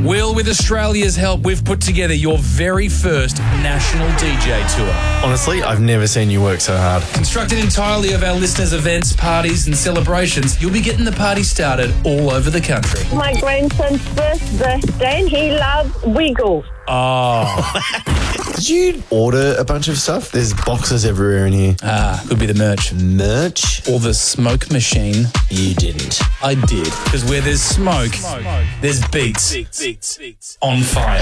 Will, with Australia's help, we've put together your very first national DJ tour. Honestly, I've never seen you work so hard. Constructed entirely of our listeners' events, parties and celebrations, you'll be getting the party started all over the country. My grandson's first birthday and he loves Wiggles. Oh. Did you order a bunch of stuff? There's boxes everywhere in here. Could be the merch. Merch? Or the smoke machine. You didn't. I did. Because where there's smoke, there's beats. On fire.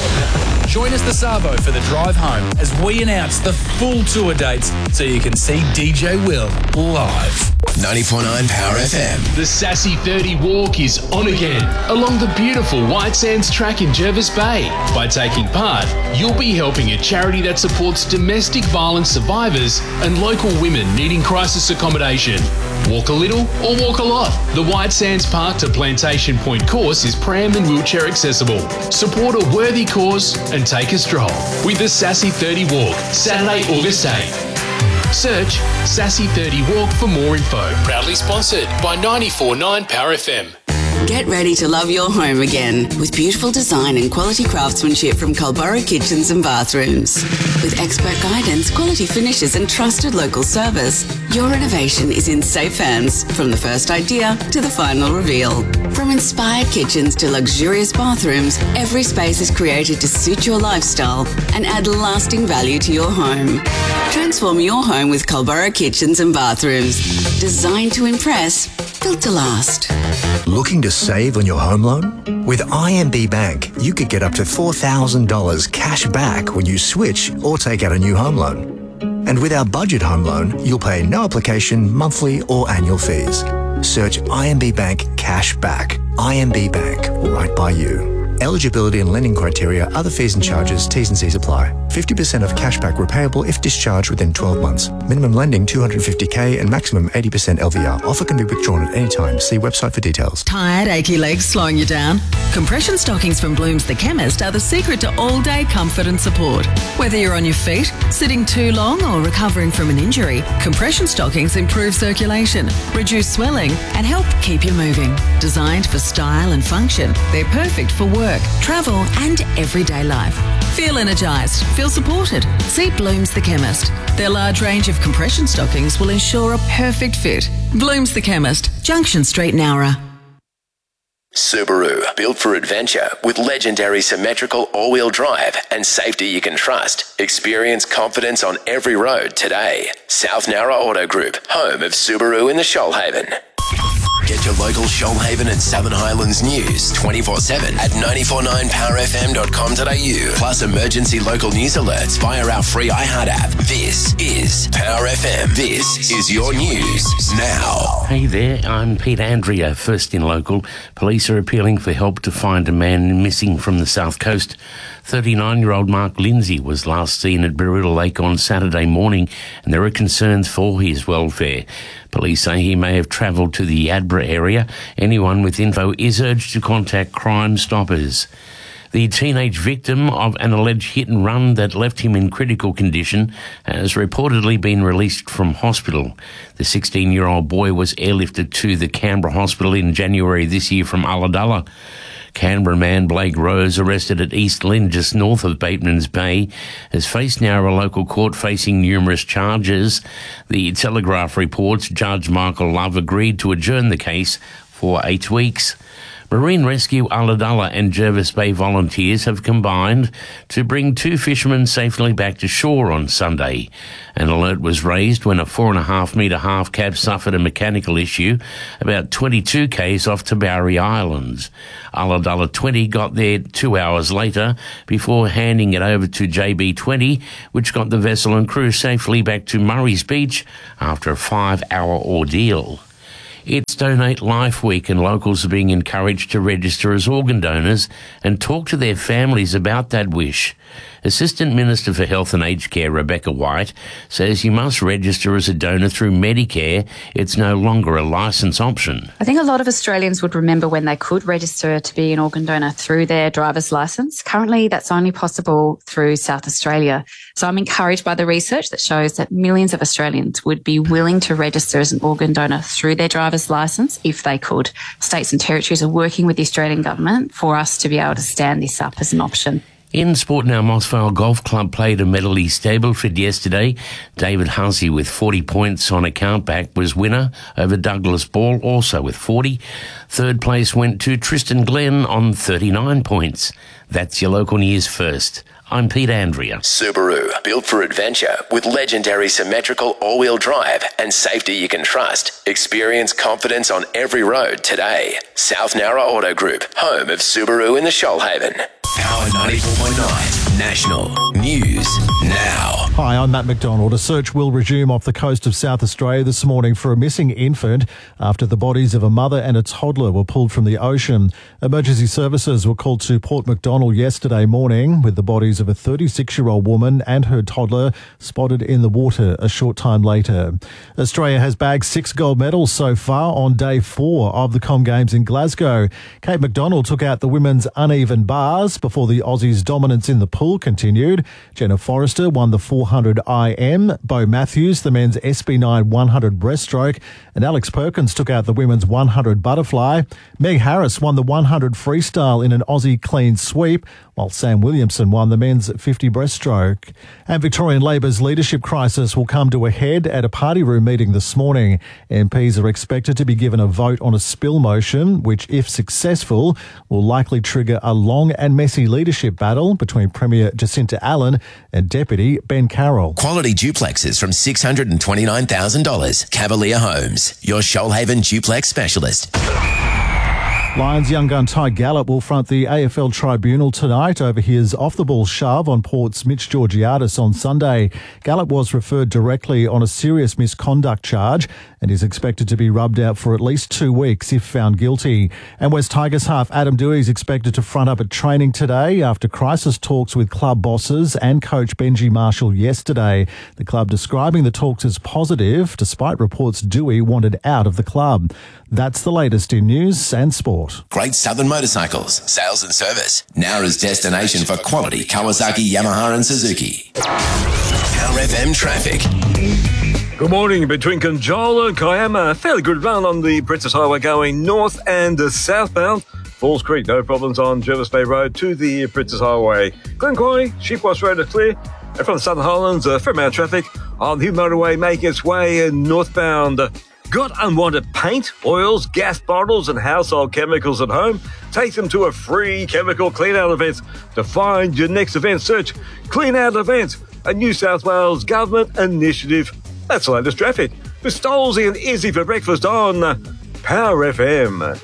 Join us this Arvo for the drive home as we announce the full tour dates so you can see DJ Will live. 94.9 Power FM. The Sassy 30 Walk is on again along the beautiful White Sands track in Jervis Bay. By taking part, you'll be helping a charity that supports domestic violence survivors and local women needing crisis accommodation. Walk a little or walk a lot. The White Sands Park to Plantation Point course is pram and wheelchair accessible. Support a worthy cause and take a stroll with the Sassy 30 Walk, Saturday, August 8th. Search Sassy 30 Walk for more info. Proudly sponsored by 94.9 Power FM. Get ready to love your home again with beautiful design and quality craftsmanship from Culburra Kitchens and Bathrooms. With expert guidance, quality finishes and trusted local service, your innovation is in safe hands from the first idea to the final reveal. From inspired kitchens to luxurious bathrooms, every space is created to suit your lifestyle and add lasting value to your home. Transform your home with Culburra Kitchens and Bathrooms. Designed to impress, built to last. Looking to save on your home loan? With IMB Bank, you could get up to $4,000 cash back when you switch or take out a new home loan. And with our budget home loan, you'll pay no application, monthly or annual fees. Search IMB Bank Cash Back. IMB Bank, right by you. Eligibility and lending criteria, other fees and charges, T's and C's apply. 50% of cashback repayable if discharged within 12 months. Minimum lending $250K and maximum 80% LVR. Offer can be withdrawn at any time. See website for details. Tired, achy legs slowing you down? Compression stockings from Blooms the Chemist are the secret to all-day comfort and support. Whether you're on your feet, sitting too long or recovering from an injury, compression stockings improve circulation, reduce swelling and help keep you moving. Designed for style and function, they're perfect for work, travel and everyday life. Feel energised, feel supported. See Blooms the Chemist. Their large range of compression stockings will ensure a perfect fit. Blooms the Chemist, Junction Street, Nowra. Subaru, built for adventure with legendary symmetrical all-wheel drive and safety you can trust. Experience confidence on every road today. South Nowra Auto Group, home of Subaru in the Shoalhaven. Get your local Shoalhaven and Southern Highlands news 24/7 at 949powerfm.com.au. Plus emergency local news alerts via our free iHeart app. This is Power FM. This is your news now. Hey there, I'm Pete Andrea. First in local, police are appealing for help to find a man missing from the South Coast. 39-year-old Mark Lindsay was last seen at Barilla Lake on Saturday morning, and there are concerns for his welfare. Police say he may have travelled to the Adbra area. Anyone with info is urged to contact Crime Stoppers. The teenage victim of an alleged hit-and-run that left him in critical condition has reportedly been released from hospital. The 16-year-old boy was airlifted to the Canberra Hospital in January this year from Ulladulla. Canberra man Blake Rose, arrested at East Lynn, just north of Bateman's Bay, has faced now a local court facing numerous charges. The Telegraph reports Judge Michael Love agreed to adjourn the case for 8 weeks. Marine Rescue Ulladulla and Jervis Bay volunteers have combined to bring 2 fishermen safely back to shore on Sunday. An alert was raised when a 4.5-metre half cab suffered a mechanical issue about 22 k's off Tabourie Islands. Ulladulla 20 got there 2 hours later before handing it over to JB 20, which got the vessel and crew safely back to Murray's Beach after a 5-hour ordeal. It's Donate Life Week and locals are being encouraged to register as organ donors and talk to their families about that wish. Assistant Minister for Health and Aged Care, Rebecca White, says you must register as a donor through Medicare. It's no longer a licence option. I think a lot of Australians would remember when they could register to be an organ donor through their driver's licence. Currently, that's only possible through South Australia. So I'm encouraged by the research that shows that millions of Australians would be willing to register as an organ donor through their driver's licence if they could. States and territories are working with the Australian government for us to be able to stand this up as an option. In sport now, Moss Vale Golf Club played a medley Stableford yesterday. David Hussey with 40 points on account back was winner over Douglas Ball, also with 40. Third place went to Tristan Glenn on 39 points. That's your local news first. I'm Pete Andrea. Subaru, built for adventure with legendary symmetrical all-wheel drive and safety you can trust. Experience confidence on every road today. South Nowra Auto Group, home of Subaru in the Shoalhaven. Power 94.9 National News Now. Hi, I'm Matt McDonald. A search will resume off the coast of South Australia this morning for a missing infant after the bodies of a mother and a toddler were pulled from the ocean. Emergency services were called to Port Macdonald yesterday morning with the bodies of a 36-year-old woman and her toddler spotted in the water a short time later. Australia has bagged 6 gold medals so far on day 4 of the Com Games in Glasgow. Kate McDonald took out the women's uneven bars before the Aussies' dominance in the pool continued. Jenna Forrester won the 400 IM, Bo Matthews the men's SB9 100 breaststroke, and Alex Perkins took out the women's 100 butterfly. Meg Harris won the 100 freestyle in an Aussie clean sweep, while Sam Williamson won the men's 50 breaststroke. And Victorian Labor's leadership crisis will come to a head at a party room meeting this morning. MPs are expected to be given a vote on a spill motion, which, if successful, will likely trigger a long and messy leadership battle between Premier Jacinta Allen and Deputy Ben Carroll. Quality duplexes from $629,000. Cavalier Homes, your Shoalhaven duplex specialist. Lions young gun Ty Gallup will front the AFL Tribunal tonight over his off-the-ball shove on Port's Mitch Georgiadis on Sunday. Gallup was referred directly on a serious misconduct charge and is expected to be rubbed out for at least 2 weeks if found guilty. And West Tigers half Adam Dewey is expected to front up at training today after crisis talks with club bosses and coach Benji Marshall yesterday. The club describing the talks as positive, despite reports Dewey wanted out of the club. That's the latest in news and sport. Great Southern Motorcycles, sales and service. Nowra's destination for quality Kawasaki, Yamaha and Suzuki. Power FM traffic. Good morning. Between Conjola and Kiama, a fairly good run on the Princess Highway going north and southbound. Falls Creek, no problems on Jervis Bay Road to the Princess Highway. Glencoe, Sheepwash Road are clear. And from the Southern Highlands, a fair amount of traffic on the motorway making its way northbound. Got unwanted paint, oils, gas bottles and household chemicals at home? Take them to a free chemical clean-out event. To find your next event, search Clean Out Event, a New South Wales government initiative. That's the latest traffic. With Stolzy and Izzy for breakfast on Power FM.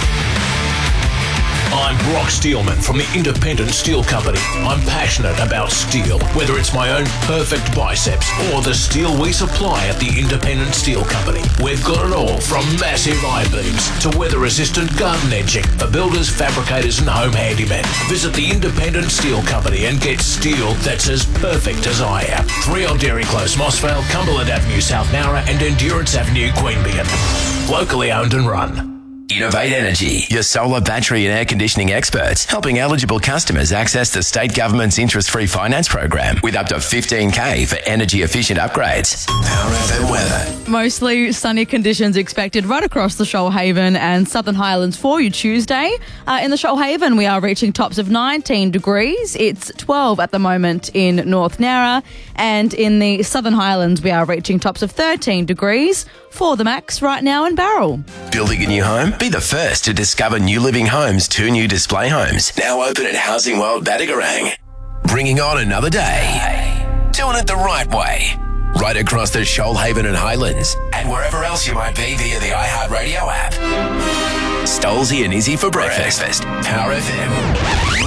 I'm Brock Steelman from the Independent Steel Company. I'm passionate about steel, whether it's my own perfect biceps or the steel we supply at the Independent Steel Company. We've got it all from massive I-beams to weather-resistant garden edging for builders, fabricators and home handymen. Visit the Independent Steel Company and get steel that's as perfect as I am. 3 Old Dairy Close, Mossvale, Cumberland Avenue, South Nowra and Endurance Avenue, Queanbeyan. Locally owned and run. Innovate Energy, your solar, battery and air conditioning experts, helping eligible customers access the state government's interest-free finance program with up to $15,000 for energy-efficient upgrades. Power FM weather. Mostly sunny conditions expected right across the Shoalhaven and Southern Highlands for you Tuesday. In the Shoalhaven, we are reaching tops of 19 degrees. It's 12 at the moment in North Nowra. And in the Southern Highlands, we are reaching tops of 13 degrees for the max right now in Barrel. Building a new home? Be the first to discover New Living Homes' 2 new display homes. Now open at Housing World Badagarang. Bringing on another day. Doing it the right way. Right across the Shoalhaven and Highlands. And wherever else you might be via the iHeartRadio app. Stolzy and Izzy for breakfast. Power FM.